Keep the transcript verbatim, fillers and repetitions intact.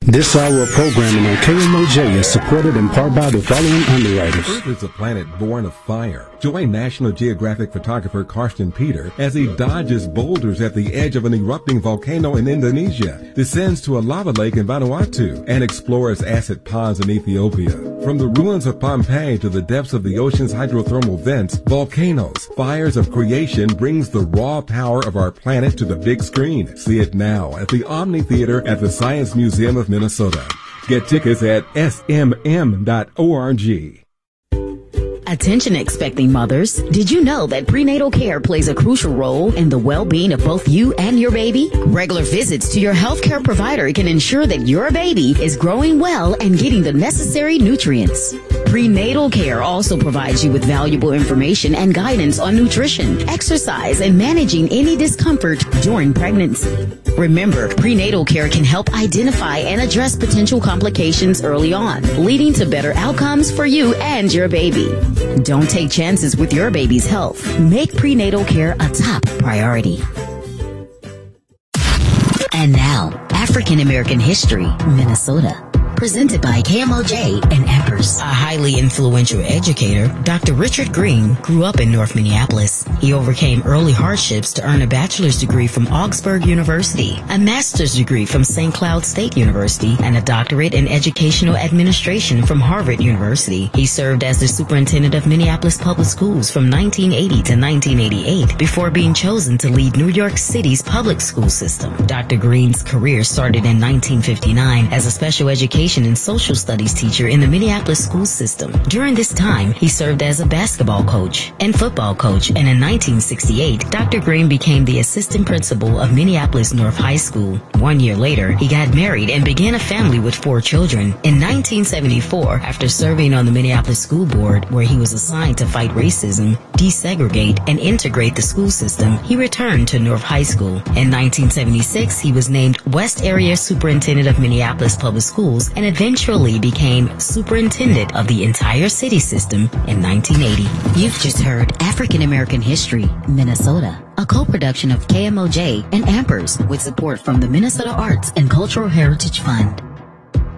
This hour of programming on K M O J is supported in part by the following underwriters. Earth is a planet born of fire. Join National Geographic photographer Karsten Peter as he dodges boulders at the edge of an erupting volcano in Indonesia, descends to a lava lake in Vanuatu, and explores acid ponds in Ethiopia. From the ruins of Pompeii to the depths of the ocean's hydrothermal vents, volcanoes, fires of creation brings the raw power of our planet to the big screen. See it now at the Omni Theater at the Science Museum of Minnesota. Get tickets at S M M dot org. Attention expecting mothers, did you know that prenatal care plays a crucial role in the well-being of both you and your baby? Regular visits to your healthcare provider can ensure that your baby is growing well and getting the necessary nutrients. Prenatal care also provides you with valuable information and guidance on nutrition, exercise, and managing any discomfort during pregnancy. Remember, prenatal care can help identify and address potential complications early on, leading to better outcomes for you and your baby. Don't take chances with your baby's health. Make prenatal care a top priority. And now, African American History, Minnesota. Presented by K M O J and Empress. A highly influential educator, Doctor Richard Green grew up in North Minneapolis. He overcame early hardships to earn a bachelor's degree from Augsburg University, a master's degree from Saint Cloud State University, and a doctorate in educational administration from Harvard University. He served as the superintendent of Minneapolis Public Schools from nineteen eighty to nineteen eighty-eight before being chosen to lead New York City's public school system. Doctor Green's career started in nineteen fifty-nine as a special education and social studies teacher in the Minneapolis school system. During this time, he served as a basketball coach and football coach, and in nineteen sixty-eight, Doctor Green became the assistant principal of Minneapolis North High School. One year later, he got married and began a family with four children. In nineteen seventy-four, after serving on the Minneapolis School Board, where he was assigned to fight racism, desegregate, and integrate the school system, he returned to North High School. In nineteen seventy-six, he was named West Area Superintendent of Minneapolis Public Schools and eventually became superintendent of the entire city system in nineteen eighty. You've just heard African American History, Minnesota, a co-production of K M O J and Ampers with support from the Minnesota Arts and Cultural Heritage Fund.